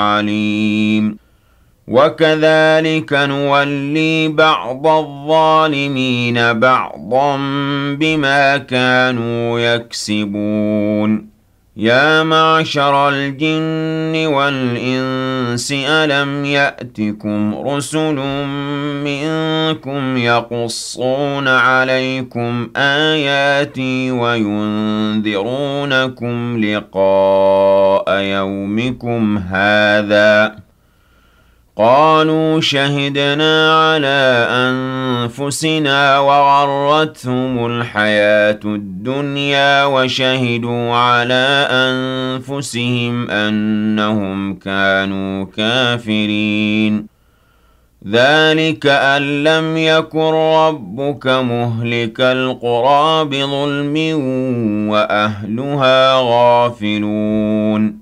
عليم وكذلك نولي بعض الظالمين بعضا بما كانوا يكسبون يا معشر الجن والإنس ألم يأتكم رسل منكم يقصون عليكم آياتي وينذرونكم لقاء يومكم هذا قالوا شهدنا على أنفسنا وغرتهم الحياة الدنيا وشهدوا على أنفسهم أنهم كانوا كافرين ذلك أن لم يكن ربك مهلك القرى بظلم وأهلها غافلون